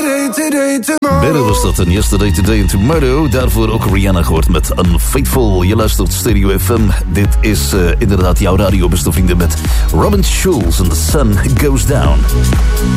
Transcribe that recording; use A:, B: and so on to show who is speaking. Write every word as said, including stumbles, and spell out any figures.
A: Yesterday, today, tomorrow.
B: Better was dat, en Yesterday, Today and Tomorrow. Daarvoor ook Rihanna gehoord met Unfaithful. Je luistert Stereo F M. Dit is uh, inderdaad jouw radio, beste vrienden, met Robin Schulz en The Sun Goes Down.